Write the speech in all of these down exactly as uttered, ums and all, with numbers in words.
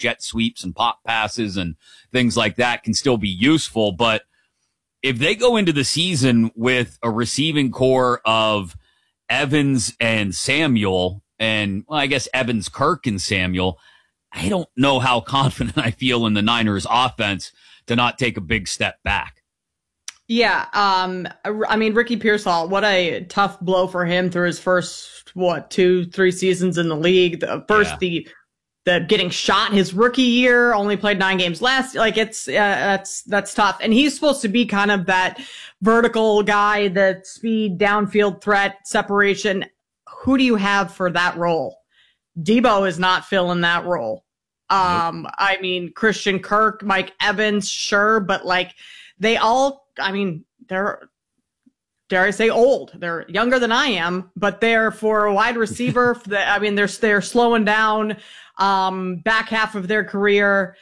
jet sweeps and pop passes and things like that can still be useful. But if they go into the season with a receiving core of Evans and Samuel, and well, I guess Evans, Kirk, and Samuel, I don't know how confident I feel in the Niners offense to not take a big step back. Yeah. Um, I mean, Ricky Pearsall, what a tough blow for him through his first, what, two, three seasons in the league. The first, yeah. the, the getting shot his rookie year, only played nine games last. Like it's, uh, that's, that's tough. And he's supposed to be kind of that vertical guy, the speed, downfield threat, separation. Who do you have for that role? Debo is not filling that role. Um, nope. I mean, Christian Kirk, Mike Evans, sure, but like they all, I mean, they're, dare I say, old. They're younger than I am, but they're for a wide receiver. the, I mean, they're they're slowing down. Um, back half of their career,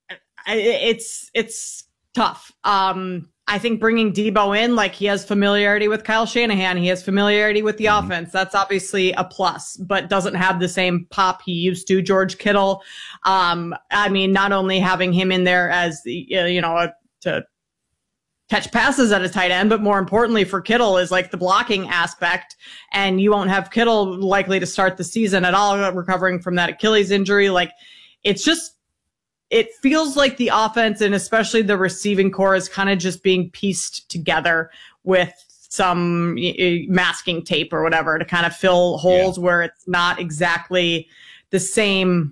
it's it's tough. Um, I think bringing Debo in, like he has familiarity with Kyle Shanahan. He has familiarity with the mm-hmm. offense. That's obviously a plus, but doesn't have the same pop he used to. George Kittle. Um, I mean, not only having him in there as the, you know, a, to catch passes at a tight end, but more importantly for Kittle is like the blocking aspect. And you won't have Kittle likely to start the season at all, recovering from that Achilles injury. Like it's just, it feels like the offense and especially the receiving core is kind of just being pieced together with some masking tape or whatever to kind of fill holes yeah. where it's not exactly the same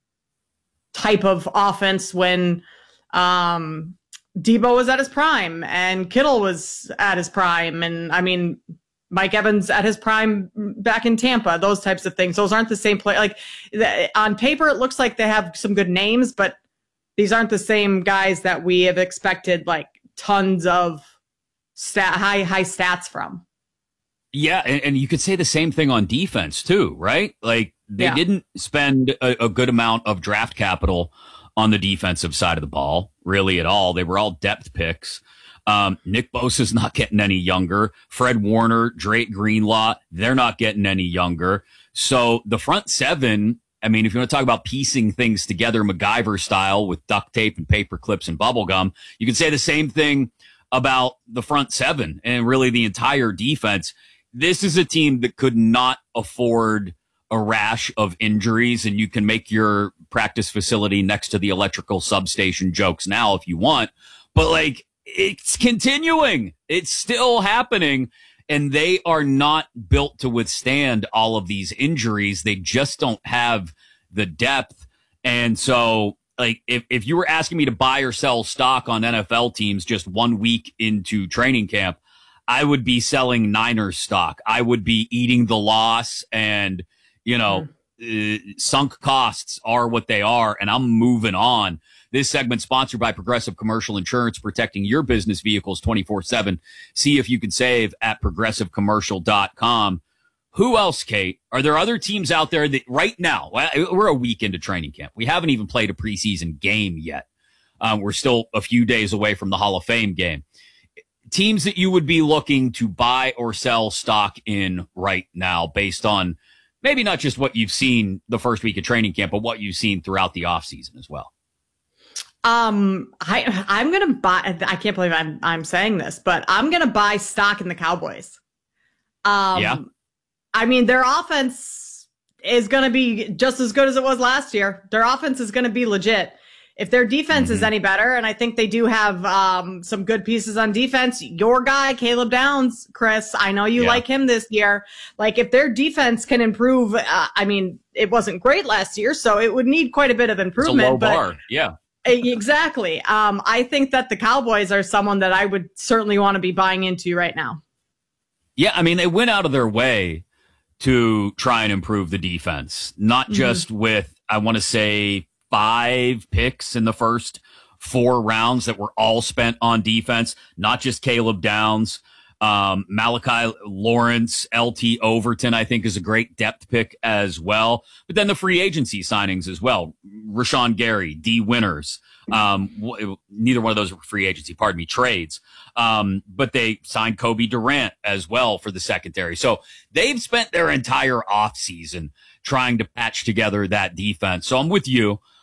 type of offense when um, Debo was at his prime and Kittle was at his prime. And I mean, Mike Evans at his prime back in Tampa, those types of things. Those aren't the same play. Like the, on paper, it looks like they have some good names, but these aren't the same guys that we have expected like tons of stat, high, high stats from. Yeah. And, and you could say the same thing on defense too, right? Like they yeah. didn't spend a, a good amount of draft capital on the defensive side of the ball, really at all. They were all depth picks. Um, Nick Bosa's not getting any younger. Fred Warner, Drake Greenlaw, they're not getting any younger. So the front seven, I mean, if you want to talk about piecing things together MacGyver style with duct tape and paper clips and bubble gum, you can say the same thing about the front seven and really the entire defense. This is a team that could not afford a rash of injuries, and you can make your practice facility next to the electrical substation jokes now if you want. But like, it's continuing. It's still happening. And they are not built to withstand all of these injuries. They just don't have the depth. And so, like, if, if you were asking me to buy or sell stock on N F L teams just one week into training camp, I would be selling Niners stock. I would be eating the loss and, you know, mm-hmm. uh, sunk costs are what they are. And I'm moving on. This segment sponsored by Progressive Commercial Insurance, protecting your business vehicles twenty-four seven. See if you can save at progressive commercial dot com. Who else, Kate? Are there other teams out there that right now, we're a week into training camp. We haven't even played a preseason game yet. Um, we're still a few days away from the Hall of Fame game. Teams that you would be looking to buy or sell stock in right now based on maybe not just what you've seen the first week of training camp, but what you've seen throughout the offseason as well. Um, I, I'm going to buy, I can't believe I'm, I'm saying this, but I'm going to buy stock in the Cowboys. Um, yeah. I mean, their offense is going to be just as good as it was last year. Their offense is going to be legit. If their defense mm-hmm. is any better, and I think they do have, um, some good pieces on defense, your guy, Caleb Downs, Chris, I know you yeah. like him this year. Like if their defense can improve, uh, I mean, it wasn't great last year, so it would need quite a bit of improvement. It's a low but bar. Yeah. Exactly. Um, I think that the Cowboys are someone that I would certainly want to be buying into right now. Yeah, I mean, they went out of their way to try and improve the defense, not mm-hmm. just with, I want to say, five picks in the first four rounds that were all spent on defense, not just Caleb Downs. Um, Malachi Lawrence, L T Overton, I think is a great depth pick as well. But then the free agency signings as well. Rashawn Gary, D Winters. Um, w- neither one of those were free agency, pardon me, trades. Um, but they signed Kobe Durant as well for the secondary. So they've spent their entire offseason trying to patch together that defense. So I'm with you.